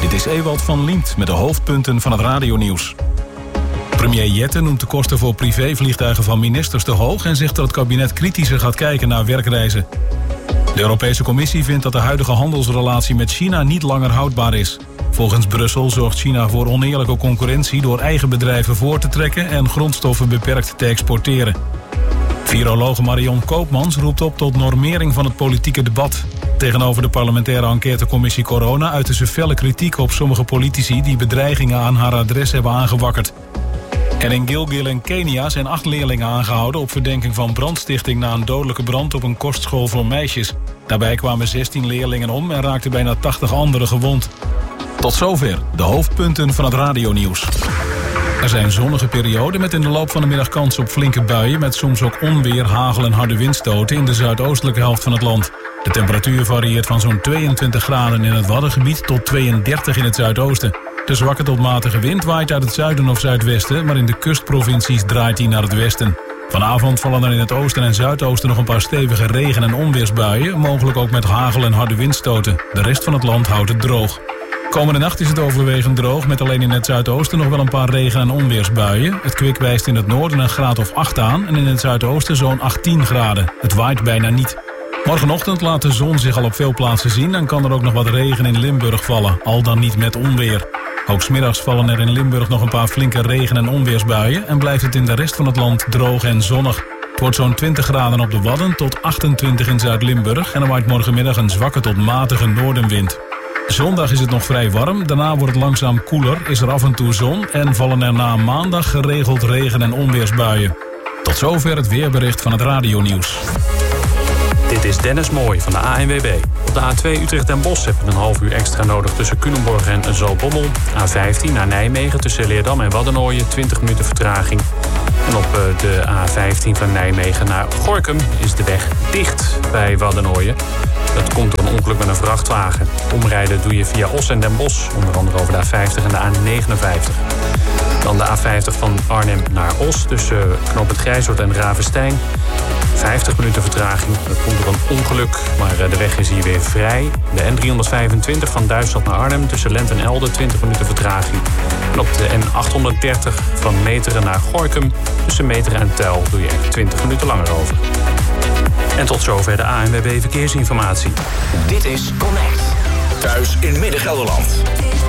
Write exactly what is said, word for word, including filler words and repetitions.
Dit is Ewald van Liemt met de hoofdpunten van het radionieuws. Premier Jette noemt de kosten voor privévliegtuigen van ministers te hoog en zegt dat het kabinet kritischer gaat kijken naar werkreizen. De Europese Commissie vindt dat de huidige handelsrelatie met China niet langer houdbaar is. Volgens Brussel zorgt China voor oneerlijke concurrentie door eigen bedrijven voor te trekken en grondstoffen beperkt te exporteren. Virologe Marion Koopmans roept op tot normering van het politieke debat. Tegenover de parlementaire enquêtecommissie Corona uitte ze felle kritiek op sommige politici die bedreigingen aan haar adres hebben aangewakkerd. En in Gilgil in Kenia zijn acht leerlingen aangehouden op verdenking van brandstichting na een dodelijke brand op een kostschool voor meisjes. Daarbij kwamen zestien leerlingen om en raakten bijna tachtig anderen gewond. Tot zover de hoofdpunten van het radionieuws. Er zijn zonnige perioden met in de loop van de middag kans op flinke buien met soms ook onweer, hagel en harde windstoten in de zuidoostelijke helft van het land. De temperatuur varieert van zo'n tweeëntwintig graden in het Waddengebied tot tweeëndertig in het zuidoosten. De zwakke tot matige wind waait uit het zuiden of zuidwesten, maar in de kustprovincies draait hij naar het westen. Vanavond vallen er in het oosten en zuidoosten nog een paar stevige regen- en onweersbuien, mogelijk ook met hagel en harde windstoten. De rest van het land houdt het droog. Komende nacht is het overwegend droog, met alleen in het zuidoosten nog wel een paar regen- en onweersbuien. Het kwik wijst in het noorden een graad of acht aan en in het zuidoosten zo'n achttien graden. Het waait bijna niet. Morgenochtend laat de zon zich al op veel plaatsen zien en kan er ook nog wat regen in Limburg vallen, al dan niet met onweer. Ook 's middags vallen er in Limburg nog een paar flinke regen- en onweersbuien en blijft het in de rest van het land droog en zonnig. Het wordt zo'n twintig graden op de Wadden tot achtentwintig in Zuid-Limburg en er waait morgenmiddag een zwakke tot matige noordenwind. Zondag is het nog vrij warm, daarna wordt het langzaam koeler, is er af en toe zon en vallen er na maandag geregeld regen- en onweersbuien. Tot zover het weerbericht van het radionieuws. Dit is Dennis Mooij van de A N W B. Op de A twee Utrecht-Den Bosch heb je een half uur extra nodig tussen Culemborg en Zaltbommel. A vijftien naar Nijmegen tussen Leerdam en Waddenooien, twintig minuten vertraging. En op de A vijftien van Nijmegen naar Gorinchem is de weg dicht bij Waddenooien. Dat komt door een ongeluk met een vrachtwagen. Omrijden doe je via Os en Den Bosch, onder andere over de A vijftig en de A negenenvijftig. Dan de A vijftig van Arnhem naar Os tussen knooppunt Grijzoord en Ravenstein. vijftig minuten vertraging. Dat komt door een ongeluk, maar de weg is hier weer vrij. De N driehonderdvijfentwintig van Duitsland naar Arnhem tussen Lent en Elde, twintig minuten vertraging. En op de N achthonderddertig van Meteren naar Gorinchem tussen Meteren en Tuil doe je er twintig minuten langer over. En tot zover de A N W B Verkeersinformatie. Dit is Connect. Thuis in Midden-Gelderland.